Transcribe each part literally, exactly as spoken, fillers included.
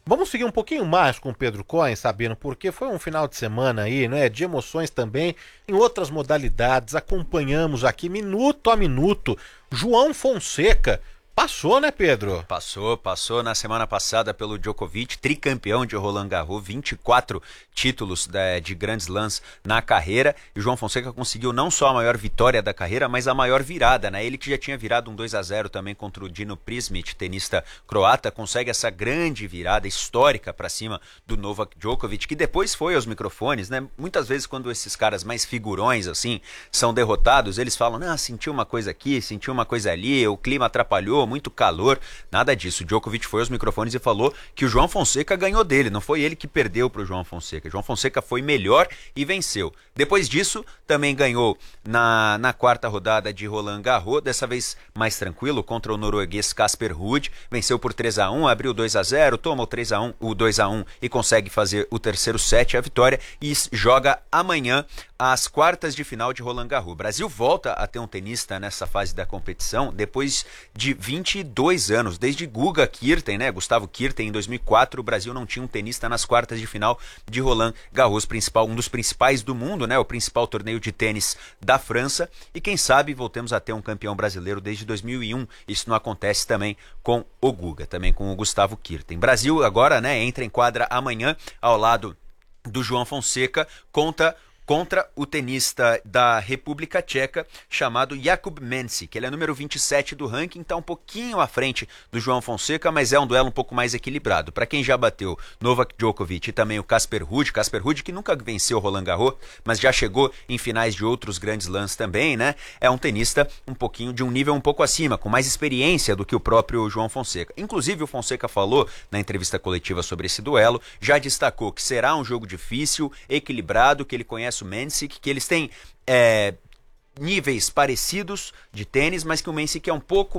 Vamos seguir um pouquinho mais com o Pedro Cohen, Sabino, porque foi um final de semana aí, né, de emoções também, em outras modalidades. Acompanhamos aqui minuto a minuto. João Fonseca passou, né, Pedro? Passou, passou na semana passada pelo Djokovic, tricampeão de Roland Garros, vinte e quatro títulos de, de Grand Slams na carreira. E o João Fonseca conseguiu não só a maior vitória da carreira, mas a maior virada, né? Ele que já tinha virado um dois a zero também contra o Dino Prismic, tenista croata, consegue essa grande virada histórica para cima do Novak Djokovic, que depois foi aos microfones, né? Muitas vezes quando esses caras mais figurões, assim, são derrotados, eles falam, ah, sentiu uma coisa aqui, sentiu uma coisa ali, o clima atrapalhou, muito calor, nada disso. O Djokovic foi aos microfones e falou que o João Fonseca ganhou dele, não foi ele que perdeu para o João Fonseca. O João Fonseca foi melhor e venceu. Depois disso, também ganhou na, na quarta rodada de Roland Garros, dessa vez mais tranquilo, contra o norueguês Casper Ruud, venceu por três a um, abriu dois a zero, toma o três a um, o dois a um e consegue fazer o terceiro set, a vitória, e joga amanhã as quartas de final de Roland Garros. O Brasil volta a ter um tenista nessa fase da competição depois de vinte e dois anos, desde Guga Kirten, né? Gustavo Kirten, em dois mil e quatro, o Brasil não tinha um tenista nas quartas de final de Roland Garros, principal, um dos principais do mundo, né? O principal torneio de tênis da França, e quem sabe voltemos a ter um campeão brasileiro desde dois mil e um. Isso não acontece também com o Guga, também com o Gustavo Kirten. Brasil agora, né, entra em quadra amanhã ao lado do João Fonseca contra contra o tenista da República Tcheca chamado Jakub Mensik. Ele é número vinte e sete do ranking, está um pouquinho à frente do João Fonseca, mas é um duelo um pouco mais equilibrado. Para quem já bateu Novak Djokovic e também o Casper Ruud, Casper Ruud que nunca venceu Roland Garros, mas já chegou em finais de outros grandes slams também, né? É um tenista um pouquinho de um nível um pouco acima, com mais experiência do que o próprio João Fonseca. Inclusive o Fonseca falou na entrevista coletiva sobre esse duelo, já destacou que será um jogo difícil, equilibrado, que ele conhece o Mensik, que eles têm é, níveis parecidos de tênis, mas que o Mensik é um pouco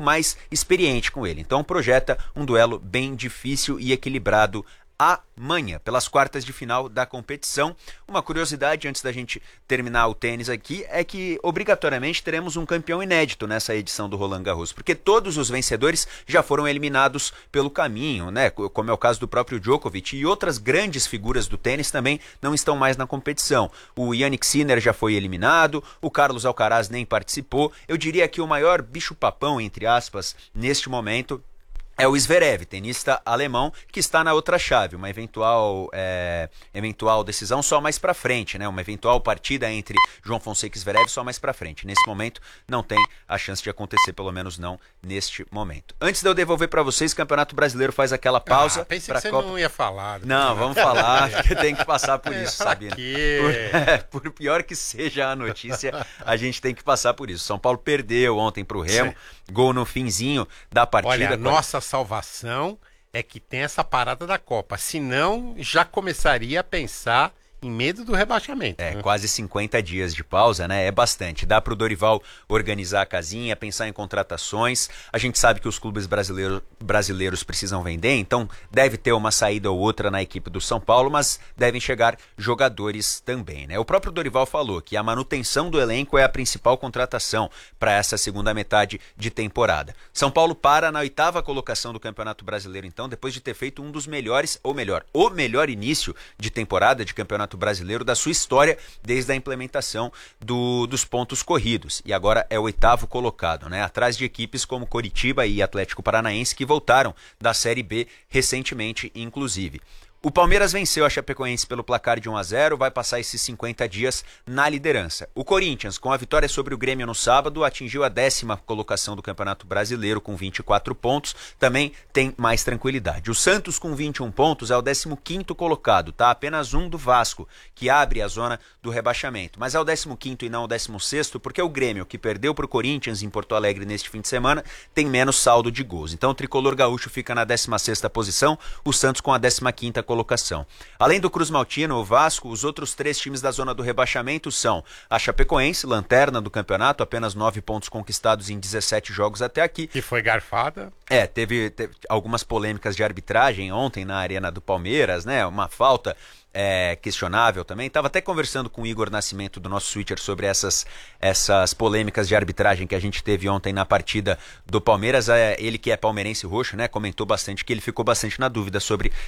mais experiente com ele. Então projeta um duelo bem difícil e equilibrado amanhã, pelas quartas de final da competição. Uma curiosidade antes da gente terminar o tênis aqui é que obrigatoriamente teremos um campeão inédito nessa edição do Roland Garros, porque todos os vencedores já foram eliminados pelo caminho, né? Como é o caso do próprio Djokovic, e outras grandes figuras do tênis também não estão mais na competição. O Jannik Sinner já foi eliminado, o Carlos Alcaraz nem participou. Eu diria que o maior bicho-papão, entre aspas, neste momento é o Zverev, tenista alemão, que está na outra chave, uma eventual, é, eventual decisão só mais para frente, né? Uma eventual partida entre João Fonseca e Zverev só mais para frente. Nesse momento não tem a chance de acontecer, pelo menos não neste momento. Antes de eu devolver para vocês, o Campeonato Brasileiro faz aquela pausa. Ah, pensei que você Copa... não ia falar. Não, vamos falar, porque tem que passar por isso, Sabino. Por, é, por pior que seja a notícia, a gente tem que passar por isso. São Paulo perdeu ontem para o Remo, sim. Gol no finzinho da partida. Olha, nossa salvação é que tem essa parada da Copa, senão já começaria a pensar em medo do rebaixamento. É, né? Quase cinquenta dias de pausa, né? É bastante. Dá para o Dorival organizar a casinha, pensar em contratações. A gente sabe que os clubes brasileiros, brasileiros precisam vender, então deve ter uma saída ou outra na equipe do São Paulo, mas devem chegar jogadores também, né? O próprio Dorival falou que a manutenção do elenco é a principal contratação para essa segunda metade de temporada. São Paulo para na oitava colocação do Campeonato Brasileiro, então, depois de ter feito um dos melhores, ou melhor, o melhor início de temporada de Campeonato Brasileiro da sua história desde a implementação do, dos pontos corridos, e agora é o oitavo colocado, né? Atrás de equipes como Coritiba e Atlético Paranaense, que voltaram da Série B recentemente, inclusive. O Palmeiras venceu a Chapecoense pelo placar de um a zero, vai passar esses cinquenta dias na liderança. O Corinthians, com a vitória sobre o Grêmio no sábado, atingiu a décima colocação do Campeonato Brasileiro com vinte e quatro pontos, também tem mais tranquilidade. O Santos, com vinte e um pontos, é o décimo quinto colocado, tá? Apenas um do Vasco, que abre a zona do rebaixamento. Mas é o décimo quinto e não o décimo sexto, porque o Grêmio, que perdeu para o Corinthians em Porto Alegre neste fim de semana, tem menos saldo de gols. Então o tricolor gaúcho fica na décima sexta posição, o Santos com a décima quinta colocação. Além do Cruz Maltino, o Vasco, os outros três times da zona do rebaixamento são a Chapecoense, lanterna do campeonato, apenas nove pontos conquistados em dezessete jogos até aqui. Que foi garfada. É, teve, teve algumas polêmicas de arbitragem ontem na Arena do Palmeiras, né? Uma falta é, questionável também. Estava até conversando com o Igor Nascimento do nosso Twitter sobre essas, essas polêmicas de arbitragem que a gente teve ontem na partida do Palmeiras. É, ele que é palmeirense roxo, né? Comentou bastante que ele ficou bastante na dúvida sobre